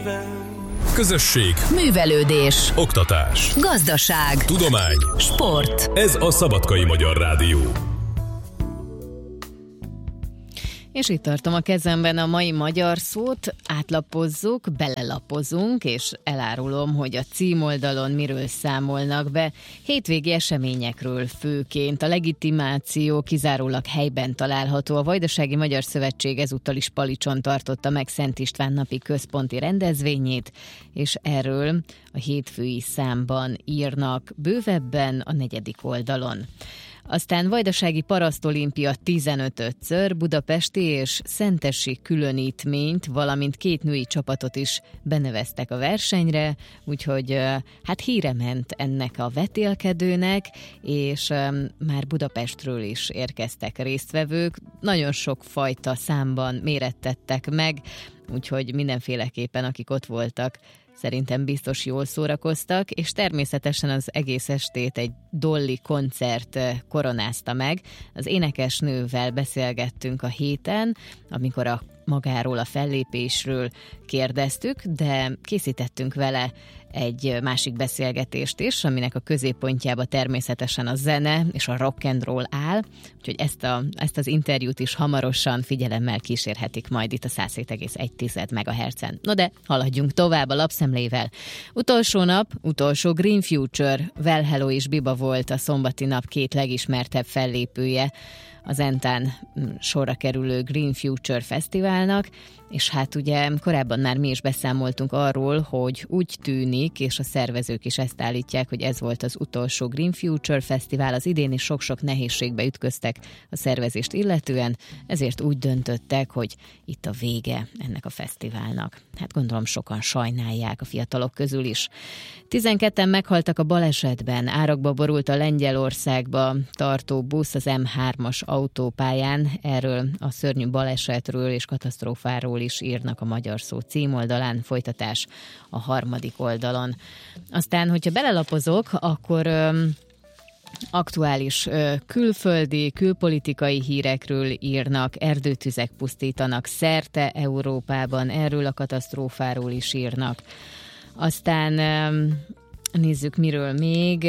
Közösség, művelődés, oktatás, gazdaság, tudomány, sport. Ez a Szabadkai Magyar Rádió. És itt tartom a kezemben a mai magyar szót, átlapozzuk, belelapozunk, és elárulom, hogy a címoldalon miről számolnak be. Hétvégi eseményekről főként. A legitimáció kizárólag helyben található. A Vajdasági Magyar Szövetség ezúttal is Palicson tartotta meg Szent István napi központi rendezvényét, és erről a hétfői számban írnak bővebben a 4. oldalon. Aztán Vajdasági Parasztolimpia 15-ször, budapesti és szentesi különítményt, valamint 2 női csapatot is beneveztek a versenyre, úgyhogy hát híre ment ennek a vetélkedőnek, és már Budapestről is érkeztek résztvevők. Nagyon sok fajta számban mérettettek meg, úgyhogy mindenféleképpen akik ott voltak, szerintem biztos jól szórakoztak, és természetesen az egész estét egy Dolly koncert koronázta meg. Az énekesnővel beszélgettünk a héten, amikor magáról a fellépésről kérdeztük, de készítettünk vele egy másik beszélgetést is, aminek a középpontjába természetesen a zene és a rock and roll áll, úgyhogy ezt az interjút is hamarosan figyelemmel kísérhetik majd itt a 107,1 MHz-en. No de haladjunk tovább a lapszemlével. Utolsó nap, utolsó Green Future, Well Hello és Biba volt a szombati nap 2 legismertebb fellépője az Entán sorra kerülő Green Future Fesztiválnak, és hát ugye korábban már mi is beszámoltunk arról, hogy úgy tűnik, és a szervezők is ezt állítják, hogy ez volt az utolsó Green Future Fesztivál, az idén is sok-sok nehézségbe ütköztek a szervezést illetően, ezért úgy döntöttek, hogy itt a vége ennek a fesztiválnak. Hát gondolom sokan sajnálják a fiatalok közül is. 12-en meghaltak a balesetben, árokba borult a Lengyelországba tartó busz az M3-as autópályán, erről a szörnyű balesetről és katasztrófáról is írnak a Magyar Szó címoldalán, folytatás a 3. oldalon. Aztán, hogyha belelapozok, akkor aktuális külföldi, külpolitikai hírekről írnak, erdőtüzek pusztítanak szerte Európában, erről a katasztrófáról is írnak. Aztán nézzük, miről még.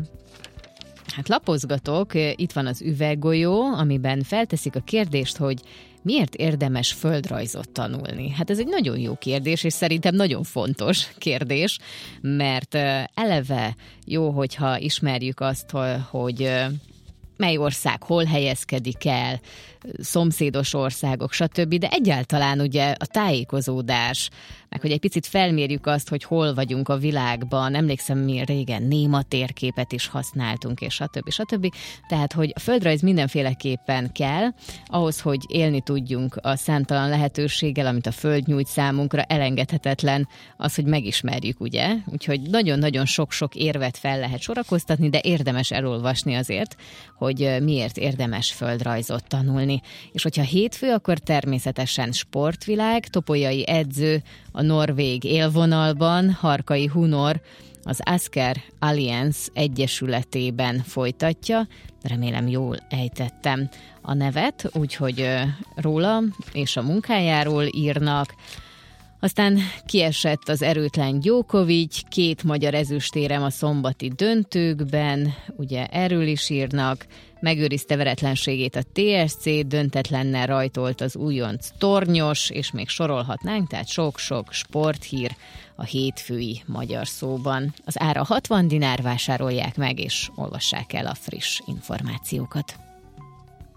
Hát lapozgatok, itt van az üveggolyó, amiben felteszik a kérdést, hogy miért érdemes földrajzot tanulni? Hát ez egy nagyon jó kérdés, és szerintem nagyon fontos kérdés, mert eleve jó, hogyha ismerjük azt, hogy mely ország hol helyezkedik el, szomszédos országok, stb., de egyáltalán ugye a tájékozódás, meg hogy egy picit felmérjük azt, hogy hol vagyunk a világban, emlékszem, mi régen néma térképet is használtunk, és stb. Tehát, hogy a földrajz mindenféleképpen kell, ahhoz, hogy élni tudjunk a számtalan lehetőséggel, amit a föld nyújt számunkra, elengedhetetlen az, hogy megismerjük, ugye? Úgyhogy nagyon-nagyon sok-sok érvet fel lehet sorakoztatni, de érdemes elolvasni azért, hogy miért érdemes földrajzot tanulni. És hogyha hétfő, akkor természetesen sportvilág, Topolyai edző a norvég élvonalban, Harkai Hunor az Asker Alliance egyesületében folytatja, remélem jól ejtettem a nevet, úgyhogy róla és a munkájáról írnak. Aztán kiesett az erőtlen Djokovic, 2 magyar ezüstérem a szombati döntőkben, ugye erről is írnak, megőrizte veretlenségét a TSC, döntetlennel rajtolt az újonc Tornyos, és még sorolhatnánk, tehát sok-sok sporthír a hétfői Magyar Szóban. Az ára 60 dinár, vásárolják meg, és olvassák el a friss információkat.